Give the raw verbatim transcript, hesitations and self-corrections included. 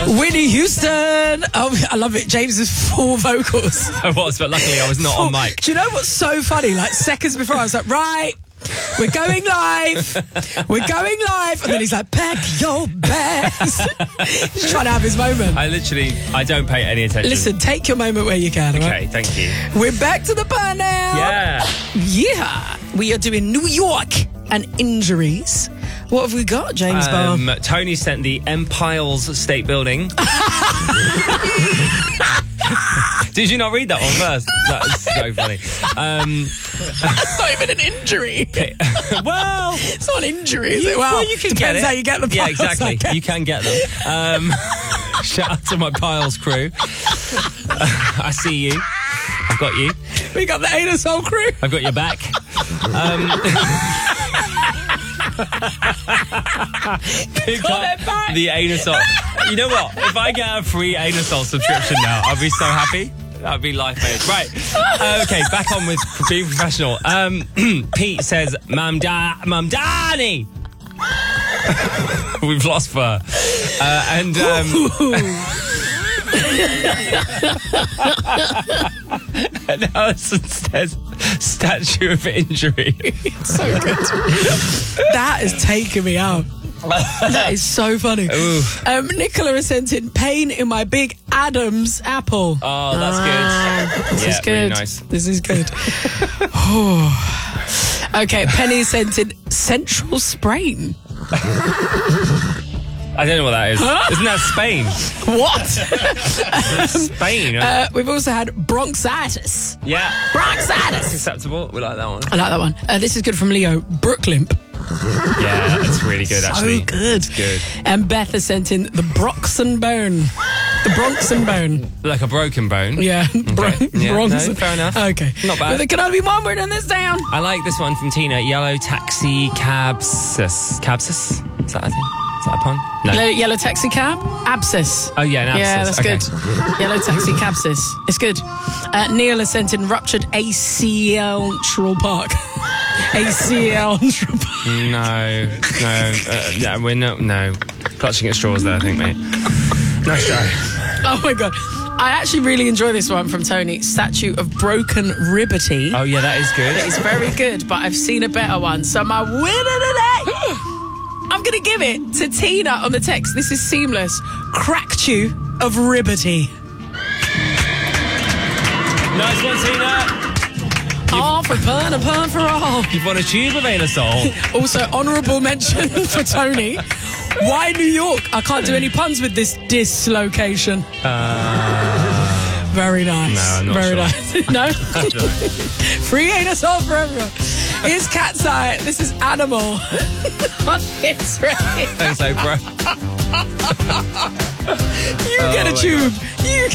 first. Whitney Houston. Oh, I love it. James's full vocals. I was, but luckily I was not Full- on mic. Do you know what's so funny? Like seconds before, I was like, right, we're going live. We're going live. And then he's like, pack your bags. He's trying to have his moment. I literally, I don't pay any attention. Listen, take your moment where you can. Okay, Right? thank you. We're back to the bar now. Yeah. Yeah. We are doing New York and injuries. What have we got, James Um, Barr? Tony sent the Empiles State Building. Did you not read that one first? That's so funny. Um, That's not even an injury. well, It's not an injury, is it? Well, well, you can get depends it. how you get the Yeah, piles, exactly. okay. You can get them. Um, shout out to my Piles crew. I see you. I've got you. We got the Anus Hole crew. I've got your back. Um, pick got up their back. the Anusol. You know what? If I get a free Anusol subscription now, I'll be so happy. That'd be life made. Right. Uh, okay, back on with being professional. Um, Pete says, Mum, da- Mum, Danny. We've lost Fur. Uh, and um, and Alison says, statue of injury. So good. That has taken me out. That is so funny. Ooh. Um, Nicola has sent in pain in my big Adam's apple. Oh, that's Ah, good. This Yeah, is good. really nice. This is good. Okay, Penny sent in central sprain. I don't know what that is. Isn't that Spain? What? Spain. Right? uh, we've also had bronchitis. yeah. Bronchitis. Acceptable. We like that one. I like that one. Uh, this is good from Leo. Brooklimp. Yeah, it's really good, actually. So good. Good. And Beth has sent in the Broxon bone. The Bronxon bone. Like a broken bone. Yeah. Bron- Yeah, Bronxon. no, fair enough. Okay. Not bad. But there can only be one word in this down. I like this one from Tina. Yellow taxi cabsis. Cabsis? Is that a thing? Is that a pun? No. Yellow, yellow taxi cab? Abscess. Oh, yeah, an abscess. Yeah, that's Okay. good. Yellow taxi cabsis. It's good. Uh, Neil has sent in ruptured A C L Park. A C L Park. No, no, uh, yeah, we're not, no. Clutching at straws there, I think, mate. Nice try. Oh my God. I actually really enjoy this one from Tony. Statue of Broken Ribbity. Oh, yeah, that is good. It's very good, but I've seen a better one. So my winner today, I'm going to give it to Tina on the text. This is seamless. Crackchew of Ribbity. Nice one, Tina. All for pun and pun for all. You've won a tube of Anusol. Also, honourable mention for Tony. Why New York? I can't do any puns with this dislocation. Uh, Very nice. No, I'm not Very sure. nice. No? Free anus all for everyone. Here's Cat's Eye. This is Animal. On Hits Radio. Thanks, Oprah. You Oh get a my tube. You